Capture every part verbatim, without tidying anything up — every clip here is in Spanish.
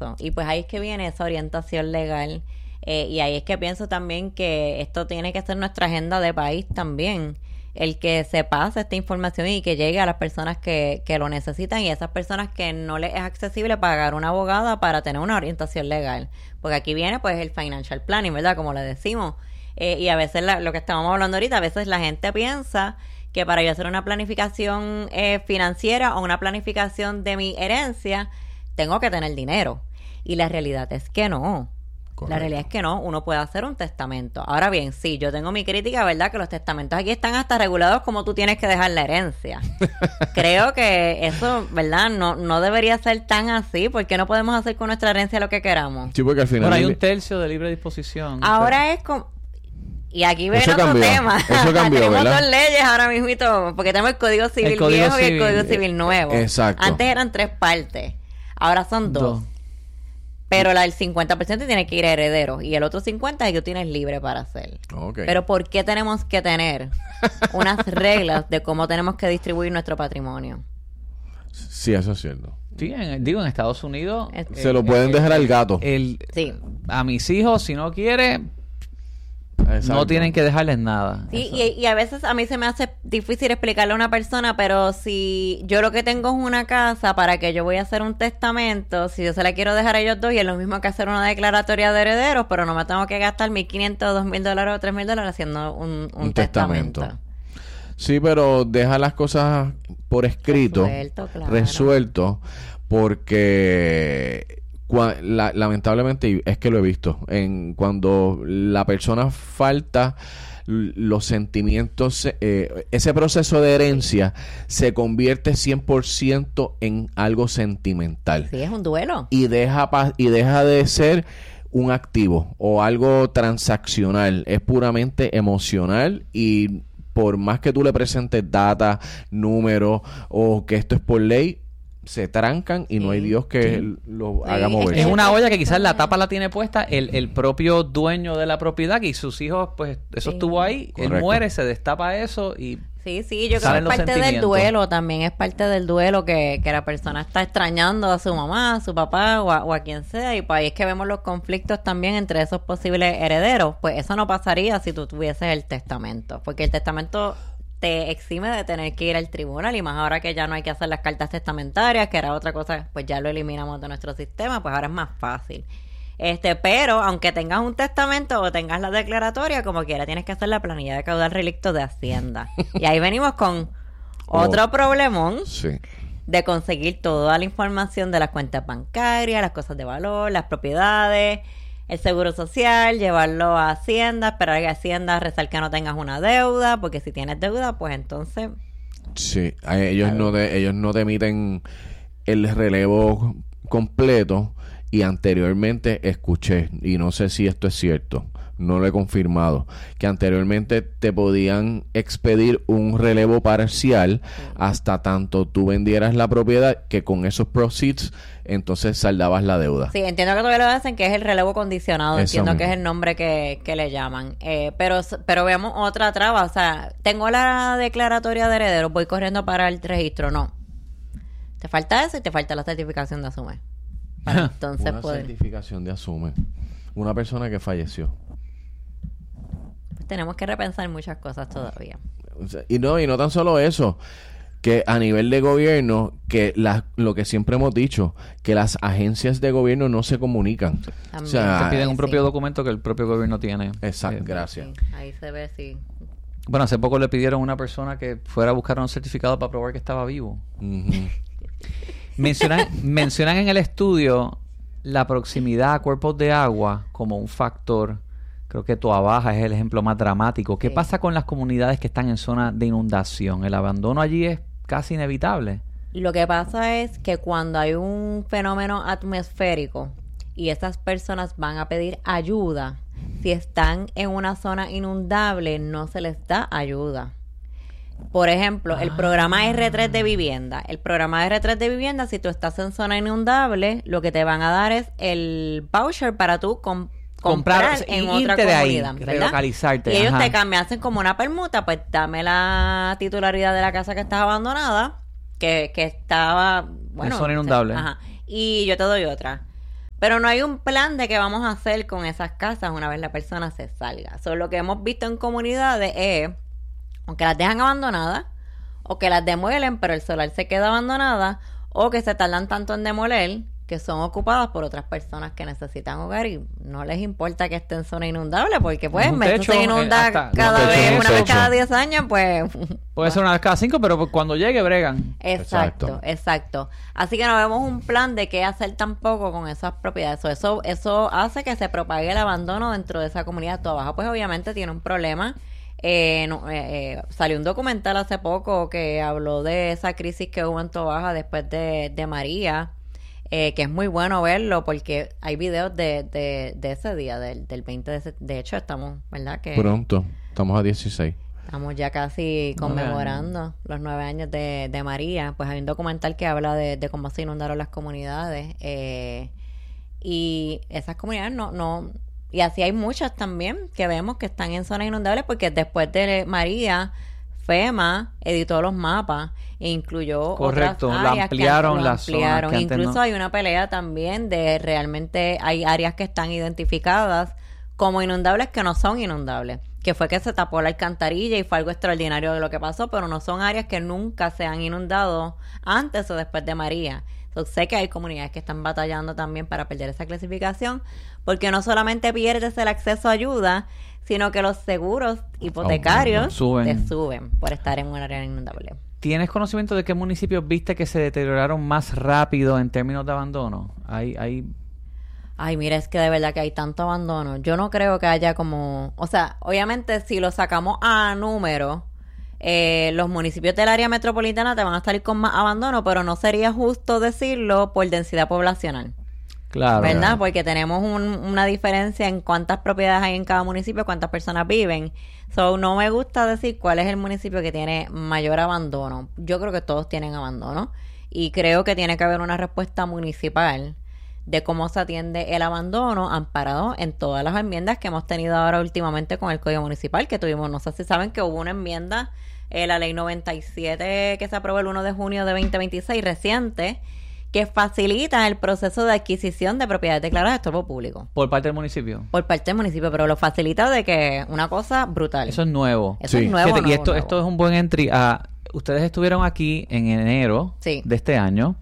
eso. Y pues ahí es que viene esa orientación legal. Eh, y ahí es que pienso también que esto tiene que ser nuestra agenda de país también. El que se pase esta información y que llegue a las personas que, que lo necesitan y a esas personas que no les es accesible pagar una abogada para tener una orientación legal. Porque aquí viene pues el financial planning, ¿verdad? Como le decimos. Eh, y a veces la, lo que estábamos hablando ahorita, a veces la gente piensa que para yo hacer una planificación eh, financiera o una planificación de mi herencia, tengo que tener dinero. Y la realidad es que no. Correcto. La realidad es que no, uno puede hacer un testamento. Ahora bien, sí, yo tengo mi crítica, ¿verdad? Que los testamentos aquí están hasta regulados como tú tienes que dejar la herencia. Creo que eso, ¿verdad? No no debería ser tan así, porque no podemos hacer con nuestra herencia lo que queramos. Sí, porque al final... Bueno, hay un tercio de libre disposición. Ahora o sea, es como... Y aquí viene eso otro cambió, tema. Eso cambió, tenemos ¿verdad? dos leyes ahora mismito, porque tenemos el Código Civil el Código viejo Civil, y el Código Civil nuevo. Exacto. Antes eran tres partes, ahora son dos. dos. Pero la del cincuenta por ciento tiene que ir a herederos y el otro cincuenta por ciento es que tú tienes libre para hacer. Okay. Pero ¿por qué tenemos que tener unas reglas de cómo tenemos que distribuir nuestro patrimonio? Sí, eso es cierto. Sí, en- digo, en Estados Unidos... Es- Se lo pueden dejar al gato. El, Sí. a mis hijos, si no quiere, Exacto. no tienen que dejarles nada. Sí, Eso. y, y a veces a mí se me hace difícil explicarle a una persona, pero si yo lo que tengo es una casa, ¿para que yo voy a hacer un testamento? Si yo se la quiero dejar a ellos dos y es lo mismo que hacer una declaratoria de herederos, pero no me tengo que gastar mil quinientos, dos mil dólares o tres mil dólares haciendo un, un, Un testamento. testamento. Sí, pero deja las cosas por escrito, Resuelto, claro. resuelto, porque cua- la- lamentablemente, y es que lo he visto, en cuando la persona falta l- los sentimientos, eh, ese proceso de herencia se convierte cien por ciento en algo sentimental Sí, es un duelo. y deja pa- y deja de ser un activo o algo transaccional, es puramente emocional y por más que tú le presentes data, números o que esto es por ley, se trancan y no hay Dios que Sí. lo Sí, haga es moverse. Es una olla que quizás la tapa la tiene puesta el, el propio dueño de la propiedad y sus hijos, pues eso Sí. estuvo ahí, Correcto. él muere, se destapa eso y... Sí, sí, yo creo que Salen es los parte del sentimientos. duelo, también es parte del duelo que, que la persona está extrañando a su mamá, a su papá o a, o a quien sea, y pues ahí es que vemos los conflictos también entre esos posibles herederos. Pues eso no pasaría si tú tuvieses el testamento, porque el testamento te exime de tener que ir al tribunal, y más ahora que ya no hay que hacer las cartas testamentarias, que era otra cosa, pues ya lo eliminamos de nuestro sistema, pues ahora es más fácil. Este, pero aunque tengas un testamento o tengas la declaratoria, como quiera, tienes que hacer la planilla de caudal relicto de Hacienda. Y ahí venimos con otro Oh. problemón Sí. de conseguir toda la información de las cuentas bancarias, las cosas de valor, las propiedades, el seguro social, llevarlo a Hacienda, esperar que Hacienda resalte que no tengas una deuda, porque si tienes deuda, pues entonces... Sí, a ellos no te, ellos no te emiten el relevo completo y anteriormente escuché, y no sé si esto es cierto, no lo he confirmado, que anteriormente te podían expedir un relevo parcial hasta tanto tú vendieras la propiedad, que con esos proceeds entonces saldabas la deuda. Sí, entiendo que todavía lo hacen, que es el relevo condicionado. Eso Entiendo que mismo. es el nombre que, que le llaman. Eh, pero pero veamos otra traba. O sea, tengo la declaratoria de herederos, voy corriendo para el registro. No. Te falta eso y te falta la certificación de asume. Para entonces Una poder... certificación de asume. Una persona que falleció. Pues tenemos que repensar muchas cosas todavía. O sea, y no, y no tan solo eso, que a nivel de gobierno, que la, lo que siempre hemos dicho, que las agencias de gobierno no se comunican. También. O sea, Te piden un sí. propio documento que el propio gobierno tiene. Exacto, Eh, gracias. Sí, ahí se ve, sí. Bueno, hace poco le pidieron a una persona que fuera a buscar un certificado para probar que estaba vivo. Ujú. Mencionan, mencionan en el estudio la proximidad a cuerpos de agua como un factor. Creo que Toa Baja es el ejemplo más dramático. ¿Qué Sí. pasa con las comunidades que están en zona de inundación? ¿El abandono allí es casi inevitable? Lo que pasa es que cuando hay un fenómeno atmosférico y esas personas van a pedir ayuda, si están en una zona inundable, no se les da ayuda. Por ejemplo, el programa R tres de vivienda. El programa R tres de vivienda, si tú estás en zona inundable, lo que te van a dar es el voucher para tú com- comprar, Comprar, en irte otra de ahí, comunidad, ¿verdad? relocalizarte, Y ellos ajá. te cambian, hacen como una permuta, pues dame la titularidad de la casa que está abandonada, que, que estaba, bueno, zona inundable. Ajá, y yo te doy otra. Pero no hay un plan de qué vamos a hacer con esas casas una vez la persona se salga. So, lo que hemos visto en comunidades es, aunque las dejan abandonadas, o que las demuelen, pero el solar se queda abandonada, o que se tardan tanto en demoler, que son ocupadas por otras personas que necesitan hogar y no les importa que esté en zona inundable, porque pues Un esto techo, se inunda eh, hasta- cada un techo, vez, un una vez techo. cada diez años, pues... Puede ser una vez cada cinco, pero cuando llegue, bregan. Exacto, Exacto. exacto. Así que no vemos un plan de qué hacer tampoco con esas propiedades. So, Eso, eso hace que se propague el abandono dentro de esa comunidad. Toa Baja, pues obviamente tiene un problema. Eh, no, eh, eh, salió un documental hace poco que habló de esa crisis que hubo en Toa Baja después de, de María, eh, que es muy bueno verlo porque hay videos de, de, de ese día, del, del veinte de septiembre. De hecho, estamos, ¿verdad? Que Pronto, estamos a dieciséis. Estamos ya casi conmemorando los nueve años de, de María. Pues hay un documental que habla de, de cómo se inundaron las comunidades. Eh, y esas comunidades no, no... Y así hay muchas también que vemos que están en zonas inundables porque después de María, FEMA editó los mapas e incluyó Correcto, otras lo áreas ampliaron que an- lo las zonas ampliaron. que antes Incluso no. hay una pelea también de realmente hay áreas que están identificadas como inundables que no son inundables, que fue que se tapó la alcantarilla y fue algo extraordinario de lo que pasó, pero no son áreas que nunca se han inundado antes o después de María. Entonces, sé que hay comunidades que están batallando también para perder esa clasificación, porque no solamente pierdes el acceso a ayuda, sino que los seguros hipotecarios Suben. te suben por estar en un área inundable. ¿Tienes conocimiento de qué municipios viste que se deterioraron más rápido en términos de abandono? Hay, hay Ay, mira, es que de verdad que hay tanto abandono. Yo no creo que haya como... O sea, obviamente si lo sacamos a número, eh, los municipios del área metropolitana te van a salir con más abandono, pero no sería justo decirlo por densidad poblacional. Claro. ¿Verdad? Claro. Porque tenemos un- una diferencia en cuántas propiedades hay en cada municipio, cuántas personas viven. So, no me gusta decir cuál es el municipio que tiene mayor abandono. Yo creo que todos tienen abandono. Y creo que tiene que haber una respuesta municipal de cómo se atiende el abandono amparado en todas las enmiendas que hemos tenido ahora últimamente con el Código Municipal que tuvimos. No sé si saben que hubo una enmienda, eh, la Ley noventa y siete que se aprobó el uno de junio de veinte veintiséis, reciente, que facilita el proceso de adquisición de propiedades declaradas de estorbo público Por parte del municipio. por parte del municipio, pero lo facilita de que una cosa brutal. Eso es nuevo. Eso Sí. es nuevo, Fíjate, y nuevo, esto, nuevo. esto es un buen entry. a- ustedes estuvieron aquí en enero Sí. de este año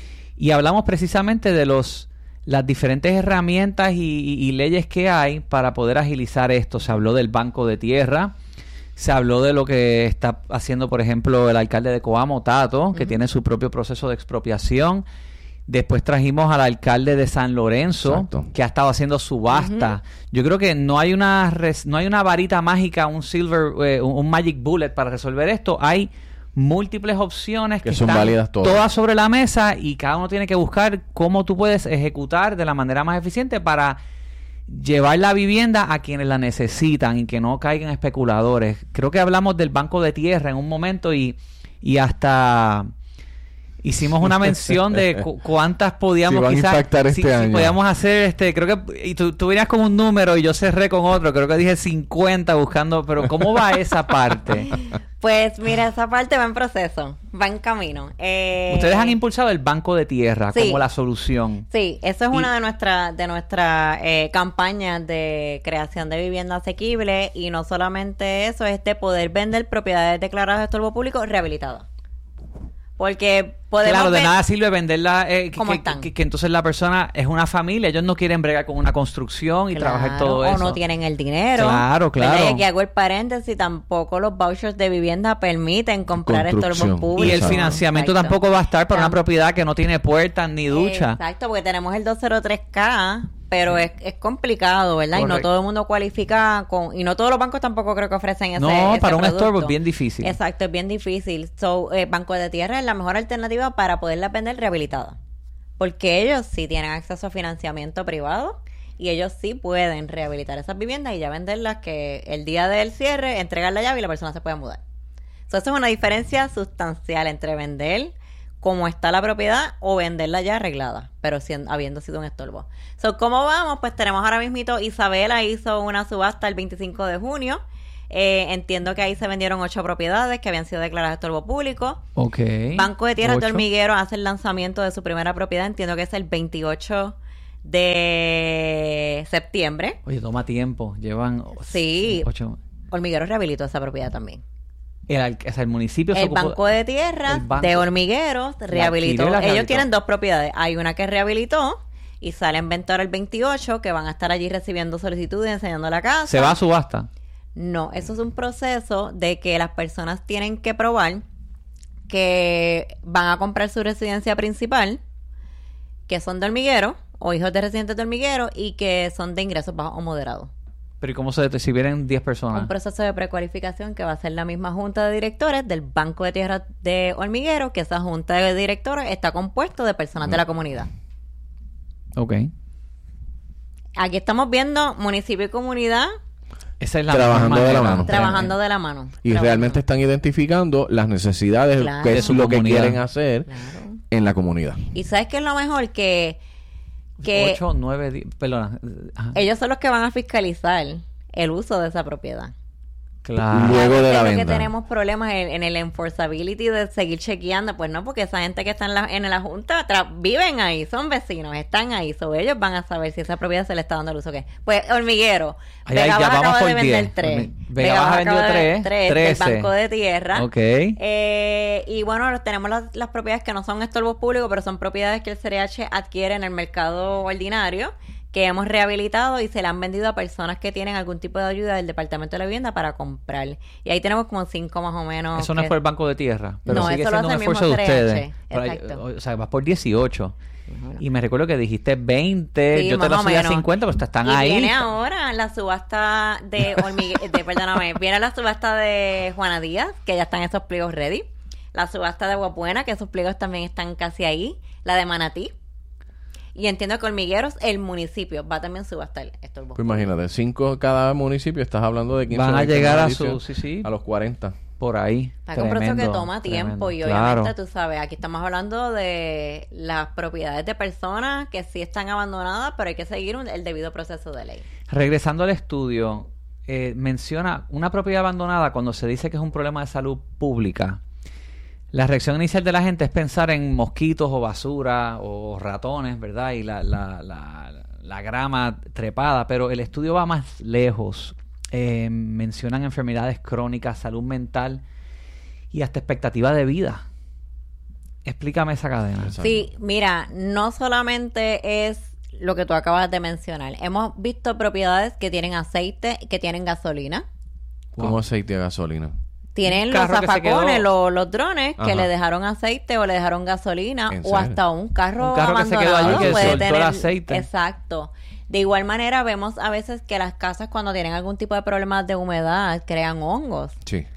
y hablamos precisamente de los las diferentes herramientas y, y- y leyes que hay para poder agilizar esto. Se habló del banco de tierra, se habló de lo que está haciendo, por ejemplo, el alcalde de Coamo, Tato, que tiene su propio proceso de expropiación. Después trajimos al alcalde de San Lorenzo, Exacto. que ha estado haciendo subasta. Yo creo que no hay una res- no hay una varita mágica, un silver, eh, un, un magic bullet para resolver esto. Hay múltiples opciones que, Que son están válidas todas. sobre la mesa y cada uno tiene que buscar cómo tú puedes ejecutar de la manera más eficiente para llevar la vivienda a quienes la necesitan y que no caigan especuladores. Creo que hablamos del banco de tierra en un momento y, y hasta hicimos una mención de cu- cuántas podíamos Si van a quizás impactar este si, si año. podíamos hacer este creo que y tú, tú venías con un número y yo cerré con otro, creo que dije cincuenta buscando, pero ¿cómo va esa parte? Pues mira, esa parte va en proceso, va en camino. Eh, Ustedes han impulsado el banco de tierra Sí. como la solución. Sí, eso es Y- una de nuestras de nuestras eh, campañas de creación de vivienda asequible y no solamente eso, es de poder vender propiedades declaradas de estorbo público rehabilitadas. Porque podemos Claro, de ver- nada sirve venderla, eh, que, ¿Cómo que, están? que- que entonces la persona es una familia, ellos no quieren bregar con una construcción y Claro, trabajar todo o eso. no tienen el dinero. Claro, claro. ¿verdad? Y aquí hago el paréntesis, tampoco los vouchers de vivienda permiten comprar Construcción. estorbos públicos. Y el Exacto. financiamiento Exacto. tampoco va a estar para una Tam- propiedad que no tiene puertas ni ducha. Exacto, porque tenemos el doscientos tres K, pero es, es complicado, ¿verdad? Y no Correcto. todo el mundo cualifica con... Y no todos los bancos tampoco creo que ofrecen ese No, ese para un producto. estorbo es bien difícil. Exacto, es bien difícil. So, eh, Banco de Tierra es la mejor alternativa para poderlas vender rehabilitadas. Porque ellos sí tienen acceso a financiamiento privado y ellos sí pueden rehabilitar esas viviendas y ya venderlas que el día del cierre, entregar la llave y la persona se puede mudar. So, eso es una diferencia sustancial entre vender como está la propiedad o venderla ya arreglada, pero siendo, habiendo sido un estorbo. So, ¿cómo vamos? Pues tenemos ahora mismito, Isabela hizo una subasta el veinticinco de junio. Eh, entiendo que ahí se vendieron ocho propiedades que habían sido declaradas de estorbo público. Ok. Banco de Tierras de Ocho. Hormiguero hace el lanzamiento de su primera propiedad, entiendo que es el veintiocho de septiembre. Oye, toma tiempo. Llevan... Sí. Ocho... Hormiguero rehabilitó esa propiedad también. El, o sea, el municipio el se ocupó... Banco de Tierra banco, de Hormigueros rehabilitó. Ellos rehabilitó. Tienen dos propiedades. Hay una que rehabilitó y sale en venta ahora el veintiocho, que van a estar allí recibiendo solicitudes, enseñando la casa. ¿Se va a subasta? No, eso es un proceso de que las personas tienen que probar que van a comprar su residencia principal, que son de Hormiguero o hijos de residentes de Hormiguero y que son de ingresos bajos o moderados. Pero ¿y cómo se si vienen diez personas? Un proceso de precualificación que va a ser la misma junta de directores del Banco de Tierra de Hormiguero, que esa junta de directores está compuesta de personas no. de la comunidad. Ok. Aquí estamos viendo municipio y comunidad Esa es la trabajando de la manera. mano. trabajando de la mano. Y trabajando. realmente están identificando las necesidades, Claro. que De es su lo que comunidad. quieren hacer Claro. en la comunidad. Y ¿sabes qué es lo mejor? Que, que ocho, nueve, diez... Perdona. Ajá. ellos son los que van a fiscalizar el uso de esa propiedad. Claro. Luego de la Creo que venta. tenemos problemas en, en el enforceability de seguir chequeando, pues no, porque esa gente que está en la, en la junta tra- viven ahí, son vecinos, están ahí, so ellos van a saber si esa propiedad se le está dando el uso que. Pues Hormiguero, Ay, ay, Vega ya Baja vamos acaba por de vender diez. tres, Hormi- Vega Baja acaba vendió de tres, tres trece. del Banco de Tierra. Ok. Eh, y bueno, tenemos las, las propiedades que no son estorbos públicos, pero son propiedades que el C R H adquiere en el mercado ordinario, que hemos rehabilitado y se le han vendido a personas que tienen algún tipo de ayuda del Departamento de la Vivienda para comprar. Y ahí tenemos como cinco más o menos. Eso no que- fue el Banco de Tierra, pero No, sigue eso lo siendo un hace el mismo esfuerzo de C R H. ustedes. Pero hay- Exacto. o sea, vas por dieciocho. Bueno. Y me recuerdo que dijiste veinte, Sí, yo te más la o subí a menos. cincuenta, pues están y ahí. viene ahora la subasta de hormigue, de, perdóname, viene la subasta de Juana Díaz, que ya están esos pliegos ready. La subasta de Aguabuena, que esos pliegos también están casi ahí. La de Manatí. Y entiendo que Hormigueros, el municipio, va también a subastar estos Pues imagínate, cinco cada municipio, estás hablando de quince Van a veinte llegar a municipios, su- sí, sí. a los cuarenta. Por ahí. Está un proceso que Tremendo, toma tiempo tremendo. y obviamente Claro. tú sabes, aquí estamos hablando de las propiedades de personas que sí están abandonadas, pero hay que seguir un- el debido proceso de ley. Regresando al estudio, eh, menciona una propiedad abandonada cuando se dice que es un problema de salud pública. La reacción inicial de la gente es pensar en mosquitos o basura o ratones, ¿verdad? Y la, la, la, la grama trepada, pero el estudio va más lejos. Eh, mencionan enfermedades crónicas, salud mental y hasta expectativa de vida. Explícame esa cadena. Exacto. Sí, mira, no solamente es lo que tú acabas de mencionar. Hemos visto propiedades que tienen aceite, que tienen gasolina. Como Wow. aceite de gasolina. Tienen Un los carro que se zafacones, quedó- los, los drones, que Ajá. le dejaron aceite o le dejaron gasolina, ¿En o serio? hasta un carro, Un carro que se quedó abandonado allí que puede soltó el tener aceite. Exacto. De igual manera, vemos a veces que las casas, cuando tienen algún tipo de problemas de humedad, crean hongos. Sí.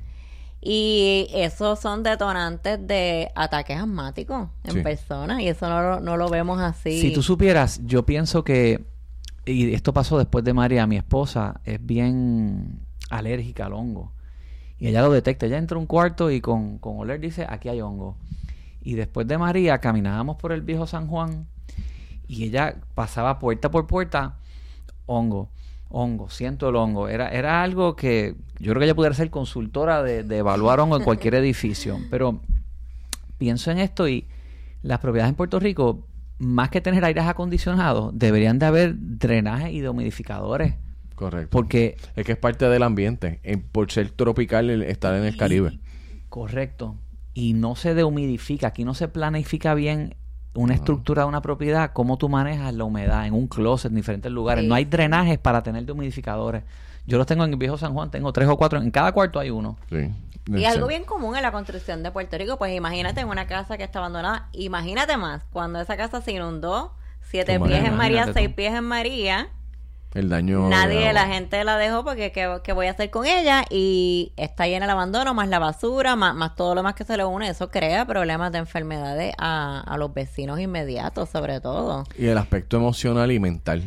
Y esos son detonantes de ataques asmáticos en Sí. personas. Y eso no, lo- no lo vemos así. Si tú supieras, yo pienso que, y esto pasó después de María, mi esposa es bien alérgica al hongo. Y ella lo detecta. Ella entra a un cuarto y con, con oler dice, aquí hay hongo. Y después de María, caminábamos por el viejo San Juan y ella pasaba puerta por puerta, hongo, hongo, siento el hongo. Era, era algo que yo creo que ella pudiera ser consultora de, de evaluar hongo en cualquier edificio. Pero pienso en esto y las propiedades en Puerto Rico, más que tener aires acondicionados, deberían de haber drenajes y dehumidificadores. Correcto. Porque Es que es parte del ambiente. En- por ser tropical, el- estar en el Caribe. correcto. Y no se dehumidifica, aquí no se planifica bien una estructura de una propiedad, cómo tú manejas la humedad en un closet en diferentes lugares. Sí. No hay drenajes para tener dehumidificadores. Yo los tengo en el viejo San Juan, tengo tres o cuatro, en cada cuarto hay uno. Sí. Y algo bien común en la construcción de Puerto Rico, pues imagínate en una casa que está abandonada, imagínate más, cuando esa casa se inundó, siete Tú pies en imagínate María, tú. seis pies en María, El daño. nadie, de la agua. gente la dejó porque ¿qué, qué voy a hacer con ella? Y está llena el abandono, más la basura, más, más todo lo más que se le une, eso crea problemas de enfermedades a, a los vecinos inmediatos, sobre todo. Y el aspecto emocional y mental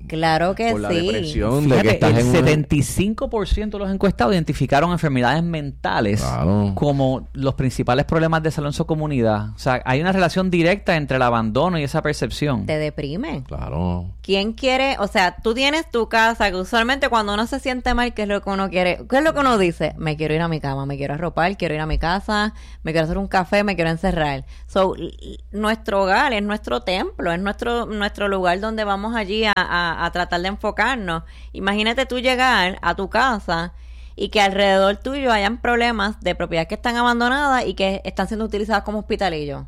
Claro que por la sí. depresión. Fíjate, de que estás el en una- setenta y cinco por ciento de los encuestados identificaron enfermedades mentales Claro. como los principales problemas de salud en su comunidad. O sea, hay una relación directa entre el abandono y esa percepción. Te deprime. Claro. ¿Quién quiere? O sea, tú tienes tu casa, que usualmente cuando uno se siente mal, ¿qué es lo que uno quiere? ¿Qué es lo que uno dice? Me quiero ir a mi cama, me quiero arropar, quiero ir a mi casa, me quiero hacer un café, me quiero encerrar. So, l- nuestro hogar es nuestro templo, es nuestro nuestro lugar donde vamos allí a, a, a tratar de enfocarnos. Imagínate tú llegar a tu casa y que alrededor tuyo hayan problemas de propiedades que están abandonadas y que están siendo utilizadas como hospitalillos.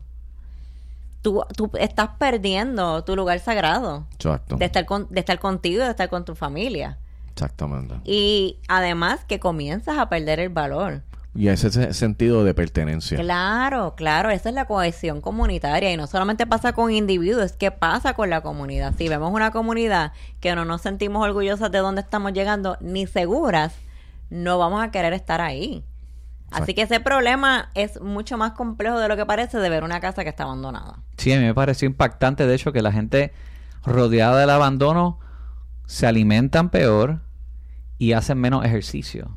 Tú, tú estás perdiendo tu lugar sagrado Exacto. de estar con, de estar contigo y de estar con tu familia. Exactamente. Y además que comienzas a perder el valor. Y ese se- sentido de pertenencia. Claro, claro, esa es la cohesión comunitaria y no solamente pasa con individuos, es que pasa con la comunidad. Si vemos una comunidad que no nos sentimos orgullosas de dónde estamos llegando ni seguras, no vamos a querer estar ahí. Así Exacto. que ese problema es mucho más complejo de lo que parece de ver una casa que está abandonada. Sí, a mí me pareció impactante, de hecho, que la gente rodeada del abandono se alimentan peor y hacen menos ejercicio.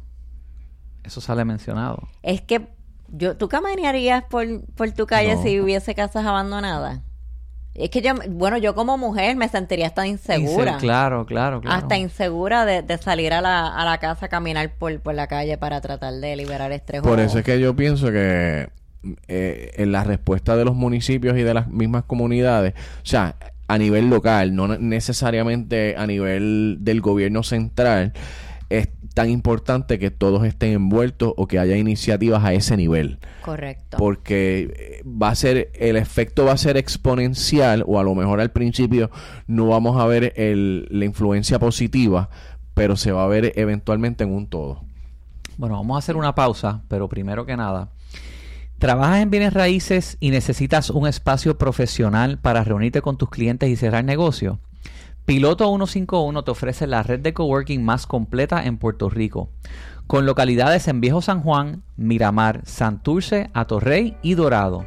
Eso sale mencionado. Es que yo, ¿tú caminarías por, por tu calle No. si hubiese casas abandonadas? Es que yo, bueno, yo como mujer me sentiría hasta insegura. Inse- Claro, claro, claro. Hasta insegura de, de salir a la, a la casa a caminar por, por la calle para tratar de liberar estrés. Por o- eso es que yo pienso que eh, en la respuesta de los municipios y de las mismas comunidades, o sea, a nivel local, no necesariamente a nivel del gobierno central, es tan importante que todos estén envueltos o que haya iniciativas a ese nivel. Correcto. Porque eh, va a ser, el efecto va a ser exponencial, o a lo mejor al principio no vamos a ver el, la influencia positiva, pero se va a ver eventualmente en un todo. Bueno, vamos a hacer una pausa, pero primero que nada, ¿trabajas en bienes raíces y necesitas un espacio profesional para reunirte con tus clientes y cerrar negocio? Piloto ciento cincuenta y uno te ofrece la red de coworking más completa en Puerto Rico, con localidades en Viejo San Juan, Miramar, Santurce, Atorrey y Dorado.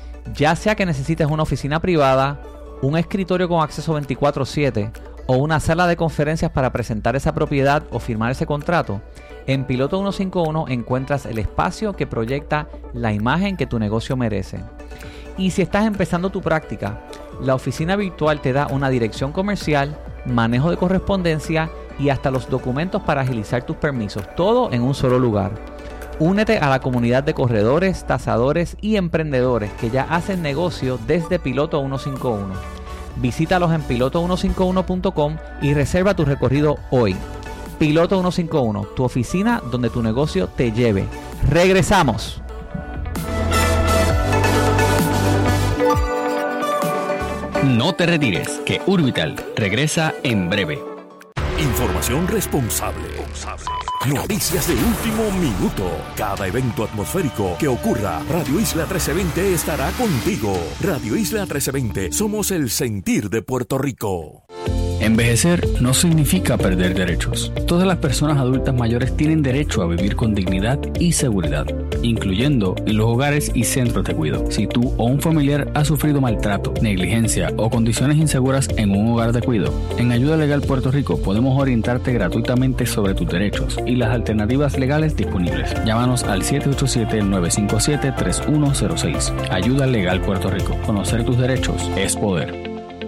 Ya sea que necesites una oficina privada, un escritorio con acceso veinticuatro siete o una sala de conferencias para presentar esa propiedad o firmar ese contrato, en Piloto ciento cincuenta y uno encuentras el espacio que proyecta la imagen que tu negocio merece. Y si estás empezando tu práctica, la oficina virtual te da una dirección comercial, manejo de correspondencia y hasta los documentos para agilizar tus permisos, todo en un solo lugar. Únete a la comunidad de corredores, tasadores y emprendedores que ya hacen negocio desde Piloto ciento cincuenta y uno. Visítalos en piloto ciento cincuenta y uno punto com y reserva tu recorrido hoy. Piloto ciento cincuenta y uno, tu oficina donde tu negocio te lleve. ¡Regresamos! No te retires, que Urbital regresa en breve. Información responsable. Noticias de último minuto. Cada evento atmosférico que ocurra, Radio Isla trece veinte estará contigo. Radio Isla trece veinte, somos el sentir de Puerto Rico. Envejecer no significa perder derechos. Todas las personas adultas mayores tienen derecho a vivir con dignidad y seguridad, incluyendo en los hogares y centros de cuidado. Si tú o un familiar ha sufrido maltrato, negligencia o condiciones inseguras en un hogar de cuidado, en Ayuda Legal Puerto Rico podemos orientarte gratuitamente sobre tus derechos y las alternativas legales disponibles. Llámanos al siete ocho siete, nueve cinco siete, tres uno cero seis. Ayuda Legal Puerto Rico. Conocer tus derechos es poder.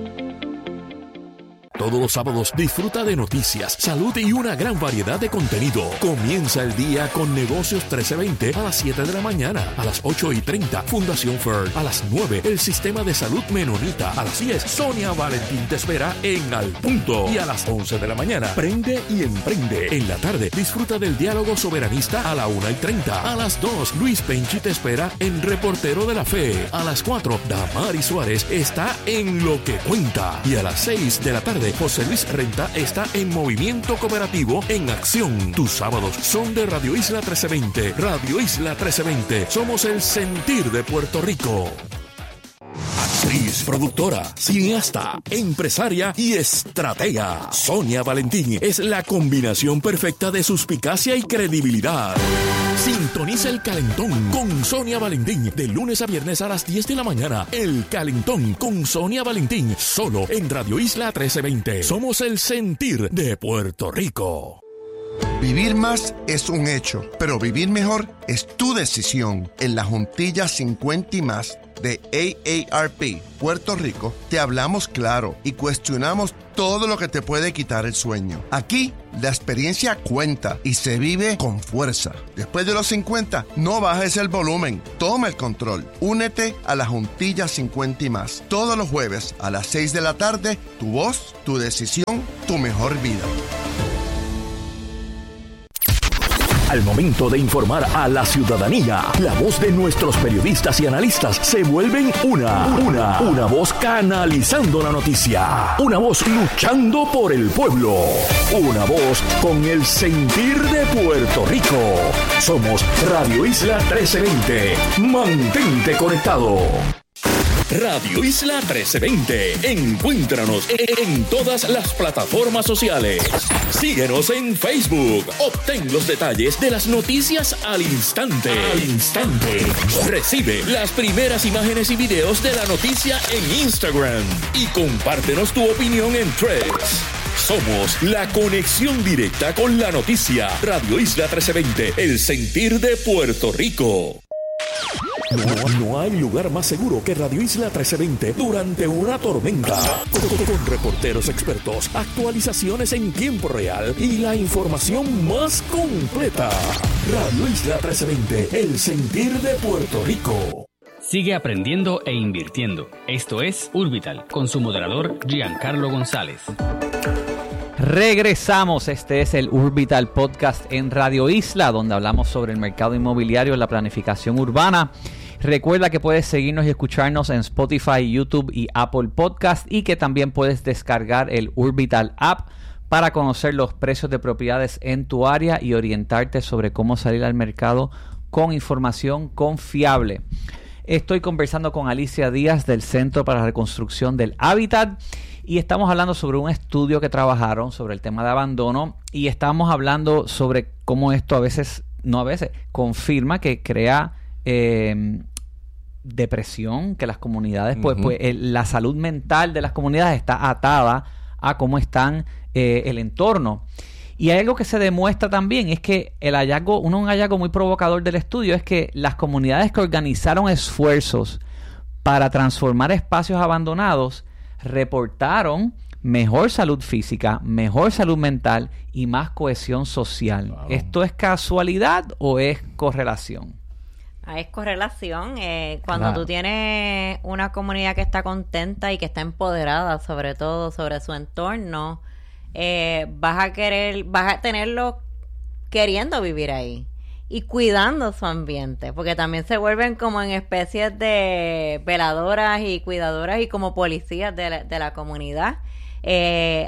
Todos los sábados disfruta de noticias, salud y una gran variedad de contenido. Comienza el día con Negocios trece veinte a las siete de la mañana. A las ocho y treinta, Fundación Ferd. A las nueve, el Sistema de Salud Menonita. A las diez, Sonia Valentín te espera en Al Punto. Y a las once de la mañana, Prende y Emprende. En la tarde, disfruta del diálogo soberanista a la una y treinta. A las dos, Luis Penchi te espera en Reportero de la Fe. A las cuatro, Damari Suárez está en Lo que Cuenta. Y a las seis de la tarde, José Luis Renta está en Movimiento Cooperativo en Acción. Tus sábados son de Radio Isla trece veinte. Radio Isla trece veinte. Somos el sentir de Puerto Rico. Actriz, productora, cineasta, empresaria y estratega. Sonia Valentín es la combinación perfecta de suspicacia y credibilidad. Sintoniza El Calentón con Sonia Valentín de lunes a viernes a las diez de la mañana. El Calentón con Sonia Valentín, solo en Radio Isla trece veinte. Somos el sentir de Puerto Rico. Vivir más es un hecho, pero vivir mejor es tu decisión. En la Juntilla cincuenta y más de A A R P Puerto Rico, te hablamos claro y cuestionamos todo lo que te puede quitar el sueño. Aquí, la experiencia cuenta y se vive con fuerza. Después de los cincuenta, no bajes el volumen, toma el control. Únete a la Juntilla cincuenta y más. Todos los jueves a las seis de la tarde, tu voz, tu decisión, tu mejor vida. Al momento de informar a la ciudadanía, la voz de nuestros periodistas y analistas se vuelven una, una, una voz canalizando la noticia, una voz luchando por el pueblo, una voz con el sentir de Puerto Rico. Somos Radio Isla trece veinte. Mantente conectado. Radio Isla trece veinte. Encuéntranos en todas las plataformas sociales. Síguenos en Facebook. Obtén los detalles de las noticias al instante. Al instante. Recibe las primeras imágenes y videos de la noticia en Instagram. Y compártenos tu opinión en Threads. Somos la conexión directa con la noticia. Radio Isla trece veinte. El sentir de Puerto Rico. No, no hay lugar más seguro que Radio Isla trece veinte durante una tormenta. Con, con reporteros expertos, actualizaciones en tiempo real y la información más completa. Radio Isla trece veinte, el sentir de Puerto Rico. Sigue aprendiendo e invirtiendo. Esto es Urbital, con su moderador Giancarlo González. Regresamos, este es el Urbital Podcast en Radio Isla, donde hablamos sobre el mercado inmobiliario, la planificación urbana. Recuerda que puedes seguirnos y escucharnos en Spotify, YouTube y Apple Podcast, y que también puedes descargar el Urbital App para conocer los precios de propiedades en tu área y orientarte sobre cómo salir al mercado con información confiable. Estoy conversando con Alicia Díaz del Centro para la Reconstrucción del Hábitat y estamos hablando sobre un estudio que trabajaron sobre el tema de abandono, y estamos hablando sobre cómo esto a veces, no a veces, confirma que crea eh, depresión, que las comunidades, pues, uh-huh. pues el, la salud mental de las comunidades está atada a cómo están eh, el entorno. Y hay algo que se demuestra también, es que el hallazgo, uno un hallazgo muy provocador del estudio es que las comunidades que organizaron esfuerzos para transformar espacios abandonados reportaron mejor salud física, mejor salud mental y más cohesión social. Wow. ¿Esto es casualidad o es correlación? Ah, es correlación. Eh, cuando claro. tú tienes una comunidad que está contenta y que está empoderada, sobre todo sobre su entorno, eh, vas a querer, vas a tenerlo queriendo vivir ahí y cuidando su ambiente, porque también se vuelven como en especies de veladoras y cuidadoras y como policías de la, de la comunidad. Eh,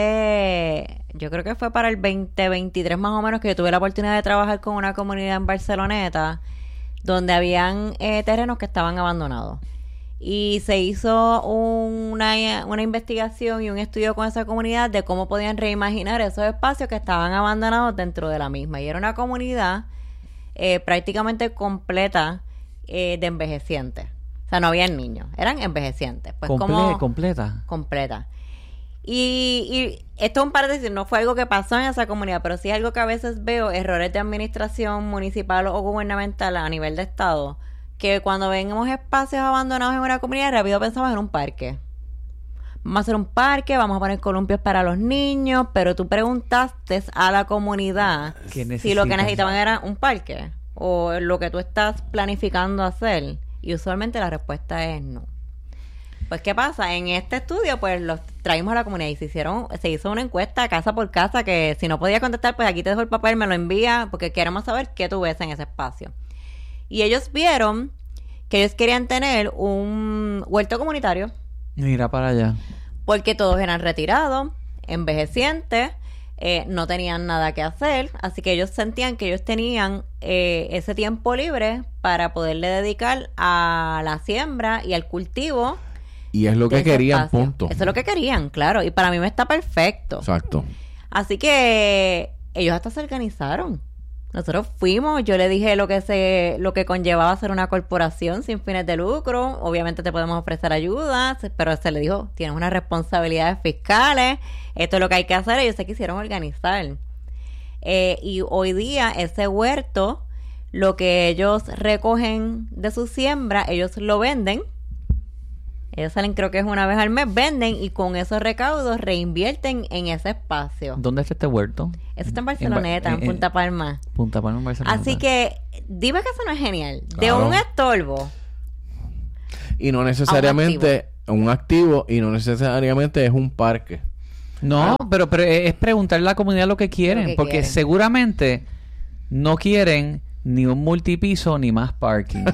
hace, yo creo que fue para el veinte veintitrés más o menos, que yo tuve la oportunidad de trabajar con una comunidad en Barceloneta, donde habían eh, terrenos que estaban abandonados. Y se hizo una, una investigación y un estudio con esa comunidad de cómo podían reimaginar esos espacios que estaban abandonados dentro de la misma. Y era una comunidad eh, prácticamente completa eh, de envejecientes. O sea, no habían niños, eran envejecientes. Pues Comple- como, ¿Completa? Completa. Y, y esto es un paréntesis, no fue algo que pasó en esa comunidad, pero sí es algo que a veces veo, errores de administración municipal o gubernamental a nivel de estado, que cuando vemos espacios abandonados en una comunidad, rápido pensamos en un parque. Vamos a hacer un parque, vamos a poner columpios para los niños, pero tú preguntaste a la comunidad si lo que necesitaban era un parque o lo que tú estás planificando hacer, y usualmente la respuesta es no. Pues, ¿qué pasa? En este estudio, pues, los traímos a la comunidad y se hicieron, se hizo una encuesta casa por casa, que si no podía contestar, pues aquí te dejo el papel, me lo envía, porque queremos saber qué tú ves en ese espacio. Y ellos vieron que ellos querían tener un huerto comunitario. Mira para allá. Porque todos eran retirados, envejecientes, eh, no tenían nada que hacer, así que ellos sentían que ellos tenían eh, ese tiempo libre para poderle dedicar a la siembra y al cultivo Y es lo que querían, espacio. punto. Eso es lo que querían, claro. Y para mí me está perfecto. Exacto. Así que ellos hasta se organizaron. Nosotros fuimos, yo le dije lo que se, lo que conllevaba ser una corporación sin fines de lucro. Obviamente te podemos ofrecer ayuda, pero se le dijo, tienes unas responsabilidades fiscales, esto es lo que hay que hacer. Ellos se quisieron organizar. Eh, y hoy día ese huerto, lo que ellos recogen de su siembra, ellos lo venden. Ellos salen, creo que es una vez al mes, venden y con esos recaudos reinvierten en ese espacio. ¿Dónde está este huerto? Eso está en Barceloneta, en, en, en Punta Palma. Punta Palma, en Barcelona. Así que, dime que eso no es genial. Claro. De un estorbo. Y no necesariamente un activo. un activo y no necesariamente es un parque. No, ah. pero, pero es preguntarle a la comunidad lo que quieren. Lo que porque quieren. Seguramente no quieren ni un multipiso ni más parking.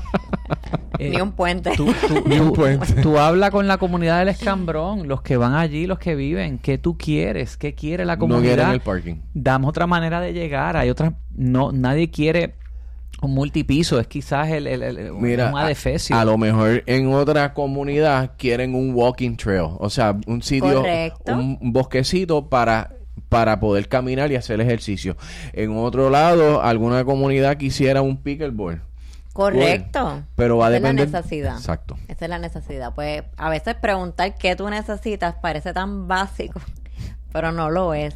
eh, ni un puente. Tú, tú, ni un puente. Tú hablas con la comunidad del Escambrón, los que van allí, los que viven. ¿Qué tú quieres? ¿Qué quiere la comunidad? No quieren el parking. Damos otra manera de llegar. Hay otras... No, nadie quiere un multipiso. Es quizás el, el, el Mira, un adefesio. A, a lo mejor en otra comunidad quieren un walking trail. O sea, un sitio... Correcto. Un, un bosquecito para... para poder caminar y hacer ejercicio. En otro lado, alguna comunidad quisiera un pickleball. Correcto. Bueno, pero va a Esa depender... es la necesidad. Exacto. Esa es la necesidad. Pues a veces preguntar qué tú necesitas parece tan básico, pero no lo es.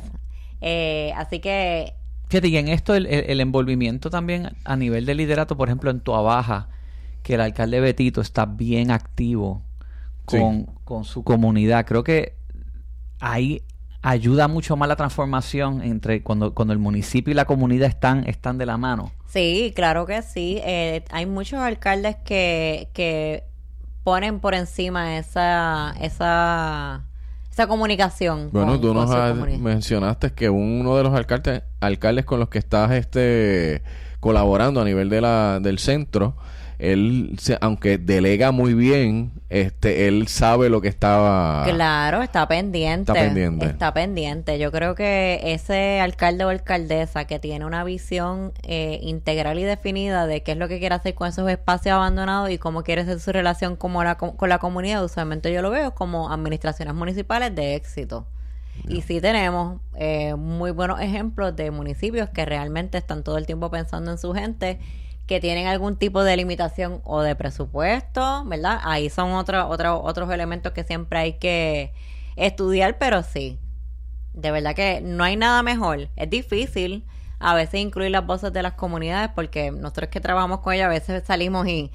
Eh, así que... Fíjate, y en esto el, el, el envolvimiento también a nivel de liderato, por ejemplo, en Tuabaja, que el alcalde Betito está bien activo con, sí. con su comunidad. Creo que ahí... ayuda mucho más la transformación entre cuando, cuando el municipio y la comunidad están, están de la mano. Sí, claro que sí. Eh, hay muchos alcaldes que, que ponen por encima esa esa esa comunicación. Bueno, con, tú con nos has, mencionaste que uno de los alcaldes alcaldes con los que estás este colaborando a nivel de la del centro, él, se, aunque delega muy bien, este, él sabe lo que estaba... Claro, está pendiente. Está pendiente. Está pendiente. Yo creo que ese alcalde o alcaldesa que tiene una visión eh, integral y definida de qué es lo que quiere hacer con esos espacios abandonados y cómo quiere ser su relación como la, con la comunidad, usualmente yo lo veo como administraciones municipales de éxito. Yeah. Y sí tenemos eh, muy buenos ejemplos de municipios que realmente están todo el tiempo pensando en su gente, que tienen algún tipo de limitación o de presupuesto, ¿verdad? Ahí son otro, otro, otros elementos que siempre hay que estudiar, pero sí, de verdad que no hay nada mejor. Es difícil a veces incluir las voces de las comunidades porque nosotros que trabajamos con ellas a veces salimos y...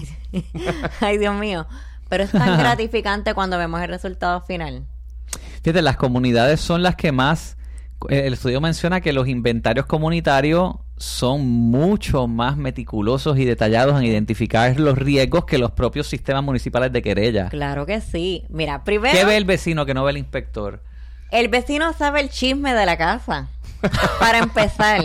Ay, Dios mío. Pero es tan gratificante cuando vemos el resultado final. Fíjate, las comunidades son las que más... El estudio menciona que los inventarios comunitarios son mucho más meticulosos y detallados en identificar los riesgos que los propios sistemas municipales de querella. Claro que sí. Mira, primero... ¿Qué ve el vecino que no ve el inspector? El vecino sabe el chisme de la casa. Para empezar.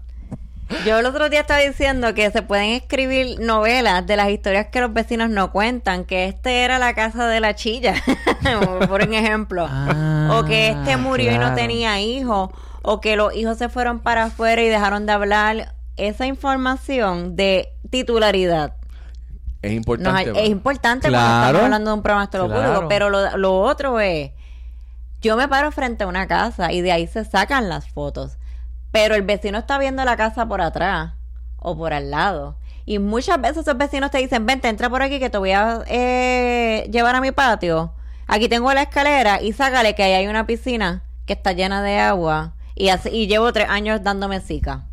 Yo el otro día estaba diciendo que se pueden escribir novelas de las historias que los vecinos no cuentan, que este era la casa de la chilla, por un ejemplo. Ah, o que este murió claro. y no tenía hijos, o que los hijos se fueron para afuera y dejaron de hablar. Esa información de titularidad es importante. No, es importante claro, cuando estamos hablando de un programa de claro. público, pero lo, lo otro es, yo me paro frente a una casa y de ahí se sacan las fotos. Pero el vecino está viendo la casa por atrás o por al lado. Y muchas veces esos vecinos te dicen, vente, entra por aquí que te voy a eh, llevar a mi patio. Aquí tengo la escalera y sácale que ahí hay una piscina que está llena de agua. Y, así, y llevo tres años dándome zika.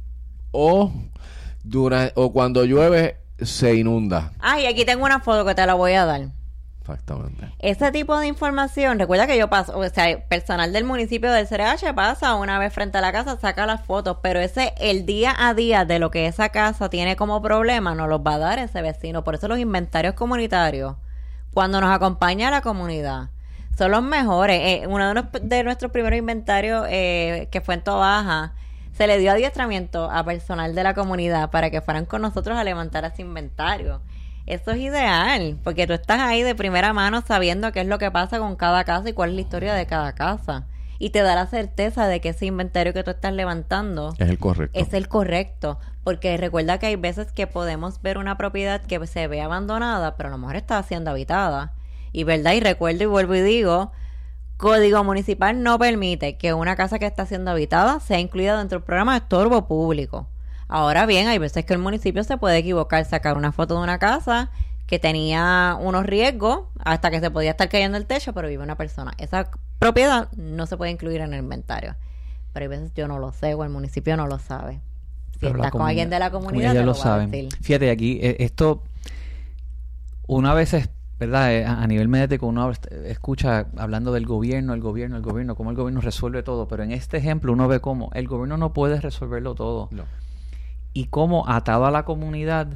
O, dura, o cuando llueve se inunda. Ah, y aquí tengo una foto que te la voy a dar. Exactamente. Ese tipo de información, recuerda que yo paso, o sea, personal del municipio del C R H pasa una vez frente a la casa, saca las fotos, pero ese, el día a día de lo que esa casa tiene como problema, nos los va a dar ese vecino. Por eso los inventarios comunitarios, cuando nos acompaña la comunidad, son los mejores. Eh, uno de, los, de nuestros primeros inventarios, eh, que fue en Tobaja, se le dio adiestramiento a personal de la comunidad para que fueran con nosotros a levantar ese inventario. Eso es ideal, porque tú estás ahí de primera mano sabiendo qué es lo que pasa con cada casa y cuál es la historia de cada casa. Y te da la certeza de que ese inventario que tú estás levantando es el correcto. Es el correcto. Porque recuerda que hay veces que podemos ver una propiedad que se ve abandonada, pero a lo mejor está siendo habitada. Y verdad, y recuerdo y vuelvo y digo, Código Municipal no permite que una casa que está siendo habitada sea incluida dentro del programa de estorbo público. Ahora bien, hay veces que el municipio se puede equivocar, sacar una foto de una casa que tenía unos riesgos hasta que se podía estar cayendo el techo, pero vive una persona. Esa propiedad no se puede incluir en el inventario. Pero hay veces yo no lo sé o el municipio no lo sabe. Si Pero estás con alguien de la comunidad, ya te lo, lo va a saben. decir. Fíjate, aquí eh, esto, una vez es, ¿verdad? Eh, a, a nivel mediático uno escucha hablando del gobierno, el gobierno, el gobierno, cómo el gobierno resuelve todo, pero en este ejemplo uno ve cómo el gobierno no puede resolverlo todo. No. Y cómo atado a la comunidad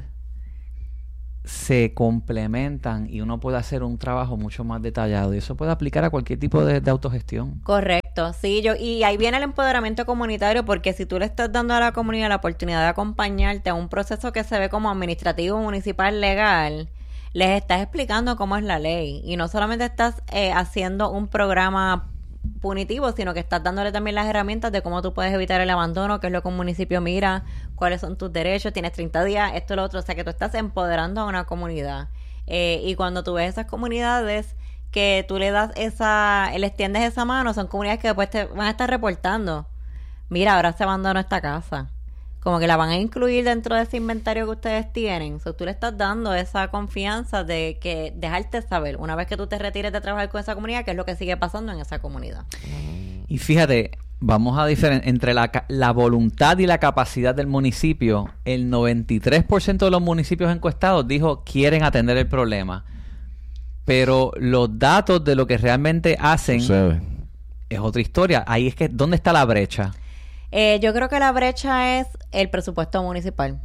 se complementan y uno puede hacer un trabajo mucho más detallado y eso puede aplicar a cualquier tipo de, de autogestión. Correcto, sí, yo y ahí viene el empoderamiento comunitario, porque si tú le estás dando a la comunidad la oportunidad de acompañarte a un proceso que se ve como administrativo, municipal, legal, les estás explicando cómo es la ley y no solamente estás eh, haciendo un programa punitivo, sino que estás dándole también las herramientas de cómo tú puedes evitar el abandono, qué es lo que un municipio mira, cuáles son tus derechos, tienes treinta días, esto y lo otro, o sea que tú estás empoderando a una comunidad. Eh, y cuando tú ves esas comunidades que tú le das esa, le extiendes esa mano, son comunidades que después te van a estar reportando, mira, ahora se abandonó esta casa, como que la van a incluir dentro de ese inventario que ustedes tienen. O sea, tú le estás dando esa confianza de que dejarte saber, una vez que tú te retires de trabajar con esa comunidad, qué es lo que sigue pasando en esa comunidad. Y fíjate, vamos a diferenciar entre la, la voluntad y la capacidad del municipio. El noventa y tres por ciento de los municipios encuestados dijo quieren atender el problema. Pero los datos de lo que realmente hacen Sucede. es otra historia. Ahí es que, ¿dónde está la brecha? Eh, yo creo que la brecha es el presupuesto municipal.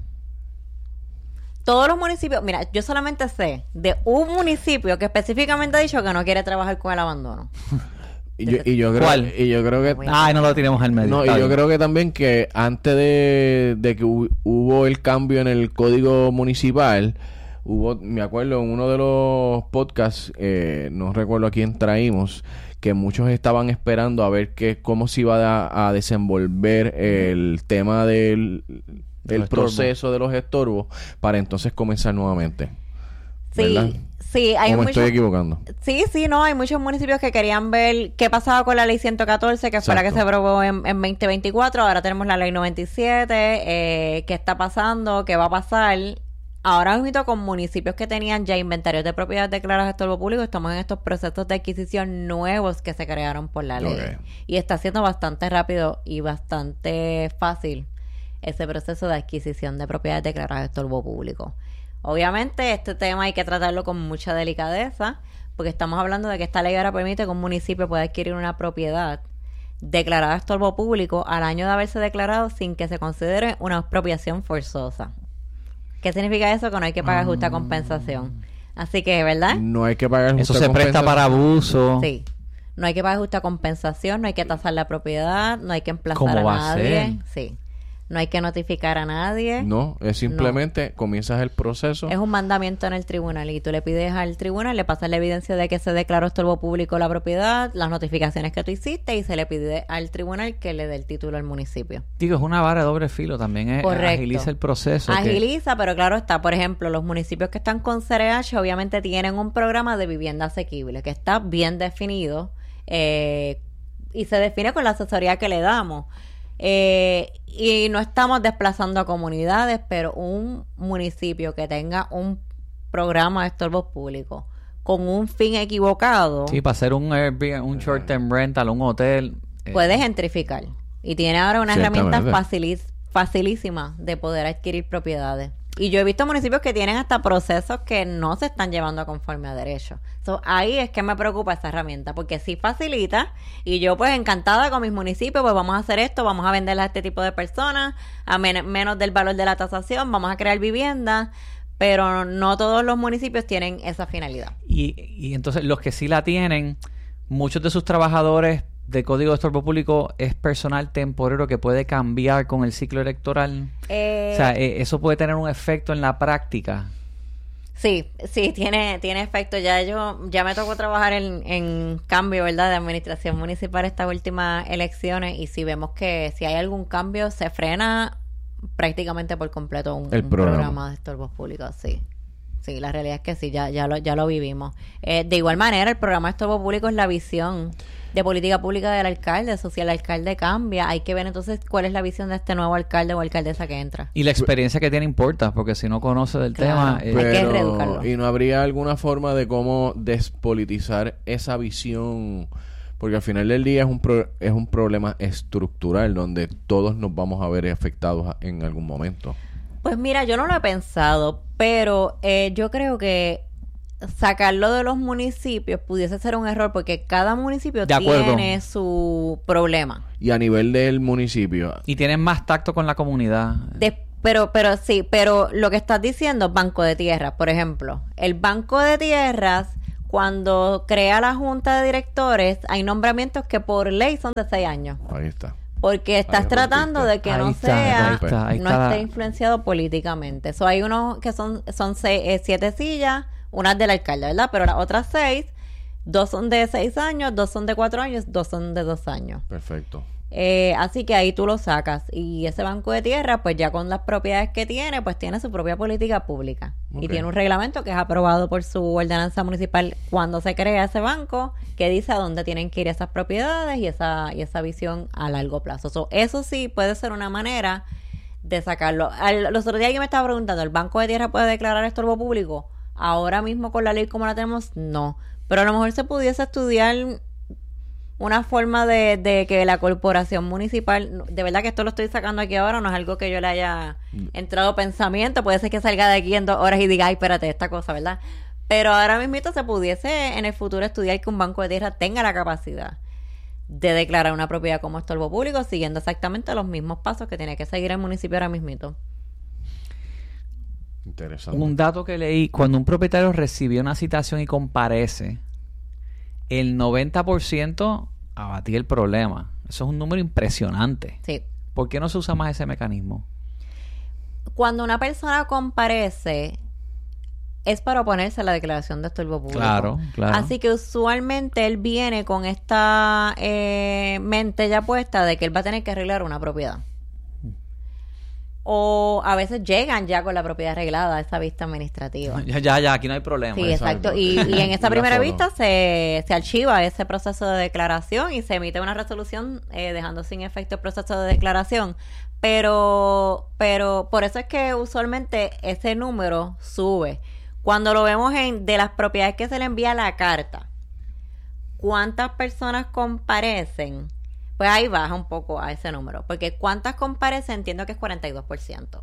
Todos los municipios, mira, yo solamente sé de un municipio que específicamente ha dicho que no quiere trabajar con el abandono. Y yo, y yo creo, ¿Cuál? y yo creo que Ay, no lo tenemos al medio. no, y Está yo bien. creo que también que antes de, de que hu- hubo el cambio en el código municipal, hubo, me acuerdo en uno de los podcasts, eh, no recuerdo a quién traímos, que muchos estaban esperando a ver qué, cómo se iba a, a desenvolver el tema del De el los estorbos. proceso de los estorbos para entonces comenzar nuevamente. Sí, ¿Verdad? sí, hay ¿O me muchos... estoy equivocando? Sí, sí, no, hay muchos municipios que querían ver qué pasaba con la ley ciento catorce, que fue la que Exacto. se aprobó en, en veinte veinticuatro, ahora tenemos la ley noventa y siete, eh, qué está pasando, qué va a pasar. Ahora mismo con municipios que tenían ya inventarios de propiedades declaradas de estorbo público, estamos en estos procesos de adquisición nuevos que se crearon por la ley. Ok. Y está siendo bastante rápido y bastante fácil ese proceso de adquisición de propiedades declaradas de estorbo público. Obviamente este tema hay que tratarlo con mucha delicadeza, porque estamos hablando de que esta ley ahora permite que un municipio pueda adquirir una propiedad declarada de estorbo público al año de haberse declarado sin que se considere una expropiación forzosa. ¿Qué significa eso? Que no hay que pagar justa compensación. Así que, ¿verdad? No hay que pagar Eso justa se presta compensación. para abuso. Sí. No hay que pagar justa compensación, no hay que tasar la propiedad, no hay que emplazar ¿Cómo a va a nadie. ser? Sí. No hay que notificar a nadie. No, es simplemente comienzas el proceso. Es un mandamiento en el tribunal y tú le pides al tribunal, le pasas la evidencia de que se declaró estorbo público la propiedad, las notificaciones que tú hiciste y se le pide al tribunal que le dé el título al municipio. Digo, es una vara de doble filo. También es, Correcto. agiliza el proceso. que- Agiliza, pero claro está, por ejemplo, los municipios que están con C R H obviamente tienen un programa de vivienda asequible que está bien definido eh, y se define con la asesoría que le damos. Eh, y no estamos desplazando a comunidades, pero un municipio que tenga un programa de estorbos públicos con un fin equivocado Sí, para hacer un Airbnb, un short term rental, un hotel. eh, puede gentrificar. Y tiene ahora una Ciertamente. herramienta facilis- facilísima de poder adquirir propiedades. Y yo he visto municipios que tienen hasta procesos que no se están llevando conforme a derecho. So, ahí es que me preocupa esa herramienta, porque sí facilita, y yo pues encantada con mis municipios, pues vamos a hacer esto, vamos a venderla a este tipo de personas, a men- menos del valor de la tasación, vamos a crear viviendas, pero no todos los municipios tienen esa finalidad. Y, y entonces los que sí la tienen, muchos de sus trabajadores de Código de Estorbo Público es personal temporero que puede cambiar con el ciclo electoral. Eh, O sea, eh, eso puede tener un efecto en la práctica. Sí, sí, tiene, tiene efecto. Ya yo, ya me tocó trabajar en, en cambio, ¿verdad?, de administración municipal estas últimas elecciones, y si vemos que si hay algún cambio se frena prácticamente por completo un, El un programa. programa de estorbos públicos, sí. Sí, la realidad es que sí, ya, ya, lo, ya lo vivimos. Eh, de igual manera, el programa Estorbo Público es la visión de política pública del alcalde. Eso, si el alcalde cambia, hay que ver entonces cuál es la visión de este nuevo alcalde o alcaldesa que entra. Y la experiencia que tiene importa, porque si no conoce del Claro, tema... eh, hay que Pero, reeducarlo. ¿y no habría alguna forma de cómo despolitizar esa visión? Porque al final del día es un pro- es un problema estructural donde todos nos vamos a ver afectados en algún momento. Pues mira, yo no lo he pensado, pero eh, yo creo que sacarlo de los municipios pudiese ser un error porque cada municipio De acuerdo. tiene su problema. Y a nivel del municipio, Y tienen más tacto con la comunidad. De- pero, pero sí, pero lo que estás diciendo, Banco de Tierras, por ejemplo. El Banco de Tierras, cuando crea la junta de directores, hay nombramientos que por ley son de seis años. ahí está. Porque estás Ahí tratando rompiste. de que Ahí no está, sea, ahí está, ahí no está la- esté influenciado políticamente. So, hay unos que son, son seis, eh, siete sillas, una es del alcalde, ¿verdad? Pero las otras seis, dos son de seis años, dos son de cuatro años, dos son de dos años. Perfecto. Eh, así que ahí tú lo sacas. Y ese Banco de Tierra, pues ya con las propiedades que tiene, pues tiene su propia política pública. Y Ok. tiene un reglamento que es aprobado por su ordenanza municipal cuando se crea ese banco, que dice a dónde tienen que ir esas propiedades y esa, y esa visión a largo plazo. So, eso sí puede ser una manera de sacarlo. Al, los otros días alguien me estaba preguntando, ¿el Banco de Tierra puede declarar estorbo público? Ahora mismo con la ley como la tenemos, no. Pero a lo mejor se pudiese estudiar una forma de, de que la corporación municipal, de verdad que esto lo estoy sacando aquí ahora, no es algo que yo le haya entrado pensamiento, puede ser que salga de aquí en dos horas y diga, ay, espérate, esta cosa, ¿verdad? Pero ahora mismito se pudiese en el futuro estudiar que un banco de tierra tenga la capacidad de declarar una propiedad como estorbo público, siguiendo exactamente los mismos pasos que tiene que seguir el municipio ahora mismito. Interesante. Un dato que leí, cuando un propietario recibió una citación y comparece, el noventa por ciento abatía el problema. Eso es un número impresionante. Sí. ¿Por qué no se usa más ese mecanismo? Cuando una persona comparece, es para oponerse a la declaración de estorbo público. Claro, claro. Así que usualmente él viene con esta eh, mente ya puesta de que él va a tener que arreglar una propiedad. O a veces llegan ya con la propiedad arreglada a esa vista administrativa. Ya, ya, ya, aquí no hay problema. Sí, Exacto. exacto. Y, y en esa La primera foto. vista se, se archiva ese proceso de declaración y se emite una resolución eh, dejando sin efecto el proceso de declaración. Pero, pero por eso es que usualmente ese número sube. Cuando lo vemos en de las propiedades que se le envía la carta, ¿cuántas personas comparecen? Pues ahí baja un poco a ese número. Porque ¿cuántas comparecen? Entiendo que es cuarenta y dos por ciento.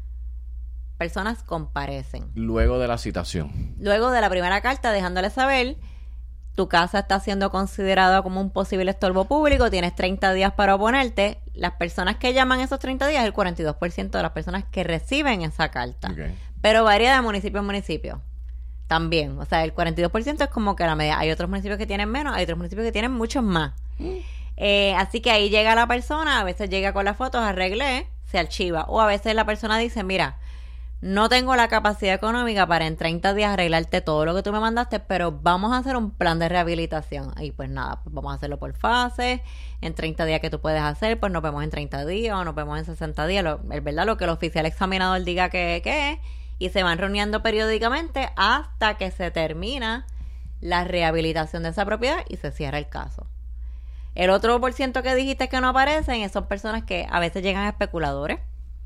Personas comparecen. Luego de la citación. Luego de la primera carta, dejándole saber, tu casa está siendo considerada como un posible estorbo público, tienes treinta días para oponerte. Las personas que llaman esos treinta días es el cuarenta y dos por ciento de las personas que reciben esa carta. Ok. Pero varía de municipio en municipio. También, o sea, el cuarenta y dos por ciento es como que la media. Hay otros municipios que tienen menos, hay otros municipios que tienen muchos más. Eh, así que ahí llega la persona, a veces llega con las fotos, arreglé, se archiva. O a veces la persona dice, mira, no tengo la capacidad económica para en treinta días arreglarte todo lo que tú me mandaste, pero vamos a hacer un plan de rehabilitación. Y pues nada, pues vamos a hacerlo por fases. En treinta días que tú puedes hacer, pues nos vemos en treinta días o nos vemos en sesenta días. Lo, es verdad, lo que el oficial examinador diga que, que es. Y se van reuniendo periódicamente hasta que se termina la rehabilitación de esa propiedad y se cierra el caso. El otro por ciento que dijiste que no aparecen son personas que a veces llegan especuladores.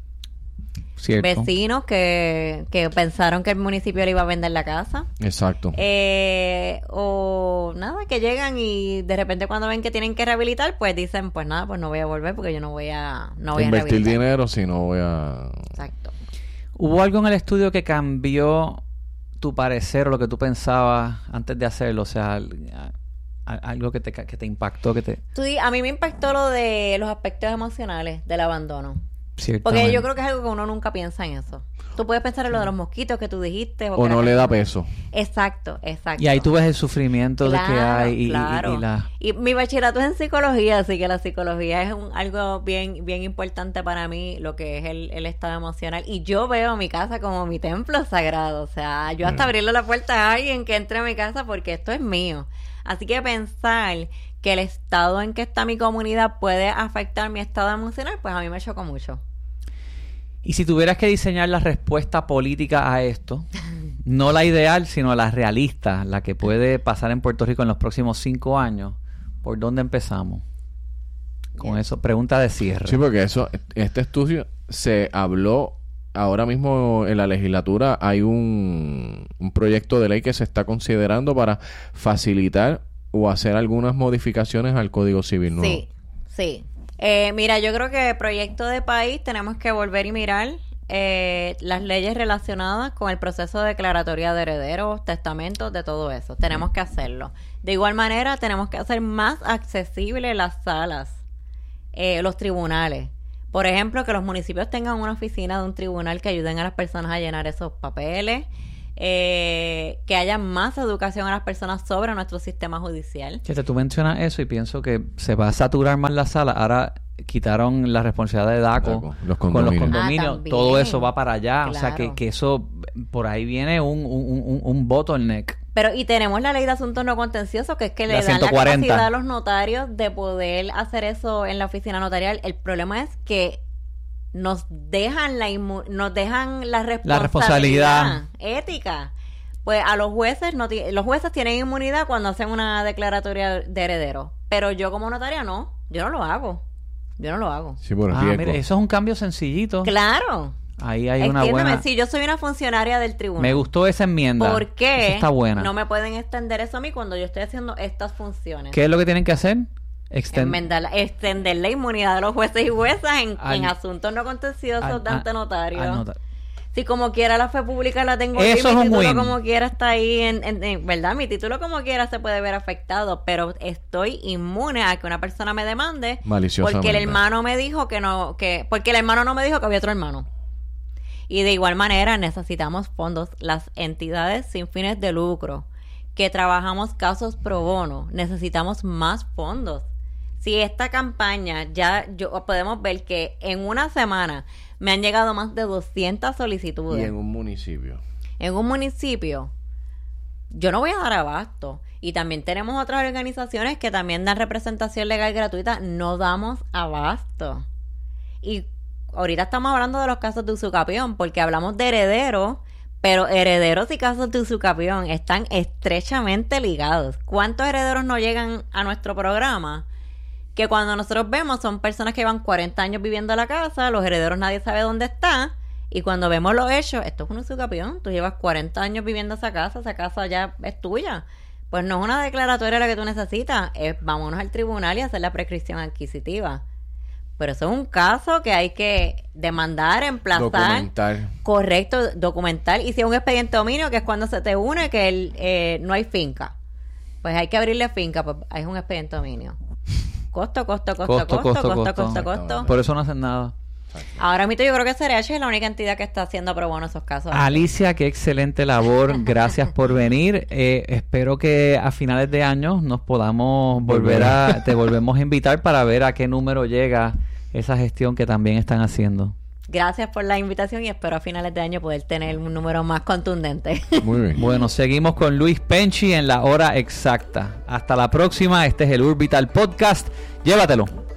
Cierto. Vecinos que, que pensaron que el municipio le iba a vender la casa. Exacto. Eh, o nada, que llegan y de repente cuando ven que tienen que rehabilitar, pues dicen, pues nada, pues no voy a volver porque yo no voy a, no voy a Invertir rehabilitar. dinero si no voy a... Exacto. ¿Hubo algo en el estudio que cambió tu parecer o lo que tú pensabas antes de hacerlo? O sea, al- a- a- algo que te, que te impactó, que te... Tú di- a mí me impactó lo de los aspectos emocionales del abandono. Porque Ciertamente. yo creo que es algo que uno nunca piensa en eso. Tú puedes pensar en lo de los mosquitos que tú dijiste. O que no la le da persona- peso. Exacto, exacto. Y ahí tú ves el sufrimiento de que Claro, hay y, y- claro. y la... Y mi bachillerato es en psicología, así que la psicología es un- algo bien bien importante para mí, lo que es el, el estado emocional. Y yo veo mi casa como mi templo sagrado. O sea, yo hasta Mm. abrirle la puerta a alguien que entre a mi casa porque esto es mío. Así que pensar que el estado en que está mi comunidad puede afectar mi estado emocional, pues a mí me chocó mucho. Y si tuvieras que diseñar la respuesta política a esto, no la ideal, sino la realista, la que puede pasar en Puerto Rico en los próximos cinco años, ¿por dónde empezamos? Con yeah. eso, pregunta de cierre. Sí, porque eso, este estudio se habló ahora mismo en la legislatura. Hay un, un proyecto de ley que se está considerando para facilitar o hacer algunas modificaciones al Código Civil nuevo. Sí, sí. Eh, mira, yo creo que proyecto de país tenemos que volver y mirar eh, las leyes relacionadas con el proceso de declaratoria de herederos, testamentos, de todo eso. Tenemos que hacerlo. De igual manera, tenemos que hacer más accesibles las salas, eh, los tribunales. Por ejemplo, que los municipios tengan una oficina de un tribunal que ayuden a las personas a llenar esos papeles. Eh, que haya más educación a las personas sobre nuestro sistema judicial. Chete, tú mencionas eso y pienso que se va a saturar más la sala. Ahora quitaron la responsabilidad de DACO, DACO los con los condominios. Ah, todo eso va para allá. Claro. O sea, que, que eso, por ahí viene un, un, un, un bottleneck. Pero, y tenemos la ley de asuntos no contenciosos, que es que le La dan ciento cuarenta. la capacidad a los notarios de poder hacer eso en la oficina notarial. El problema es que nos dejan la inmu- nos dejan la responsabilidad, La responsabilidad ética. Pues a los jueces no t- los jueces tienen inmunidad cuando hacen una declaratoria de heredero, pero yo como notaria no, yo no lo hago. Yo no lo hago. Sí, por Ah, riesgo. mire, eso es un cambio sencillito. Claro. Ahí hay una Entiéndeme, buena... si yo soy una funcionaria del tribunal. Me gustó esa enmienda. ¿Por qué Esa está buena. no me pueden extender eso a mí cuando yo estoy haciendo estas funciones? ¿Qué es lo que tienen que hacer? Extend... Enmendar la- extender la inmunidad de los jueces y juezas en, Al- en asuntos no contenciosos al- de ante al- notario. al nota- Si como quiera la fe pública la tengo Eso aquí, mi es un título win. como quiera está ahí, en, en- en- ¿verdad? Mi título como quiera se puede ver afectado, pero estoy inmune a que una persona me demande Maliciosamente. porque el hermano me dijo que no, que porque el hermano no me dijo que había otro hermano. Y de igual manera necesitamos fondos. Las entidades sin fines de lucro que trabajamos casos pro bono, necesitamos más fondos. Si esta campaña ya yo podemos ver que en una semana me han llegado más de doscientas solicitudes. Y en un municipio. En un municipio, yo no voy a dar abasto. Y también tenemos otras organizaciones que también dan representación legal gratuita. No damos abasto. Y ahorita estamos hablando de los casos de usucapión, porque hablamos de herederos, pero herederos y casos de usucapión están estrechamente ligados. ¿Cuántos herederos no llegan a nuestro programa? Que cuando nosotros vemos son personas que llevan cuarenta años viviendo en la casa, los herederos nadie sabe dónde está, y cuando vemos los hechos, esto es un usucapión, tú llevas cuarenta años viviendo esa casa, esa casa ya es tuya. Pues no es una declaratoria la que tú necesitas, es vámonos al tribunal y hacer la prescripción adquisitiva. Pero eso es un caso que hay que demandar, emplazar. Documentar. Correcto, documentar. Y si es un expediente dominio, que es cuando se te une que el, eh, no hay finca. Pues hay que abrirle finca, pues es un expediente dominio. Costo, costo, costo, costo, costo, costo, costo, costo. Por eso no hacen nada. Ahora mismo yo creo que C R H es la única entidad que está haciendo pro bono esos casos. Alicia, qué excelente labor. Gracias por venir. Eh, espero que a finales de año nos podamos volver a... Te volvemos a invitar para ver a qué número llega esa gestión que también están haciendo. Gracias por la invitación y espero a finales de año poder tener un número más contundente. Muy bien. Bueno, seguimos con Luis Penchi en la hora exacta. Hasta la próxima. Este es el Urbital Podcast. Llévatelo.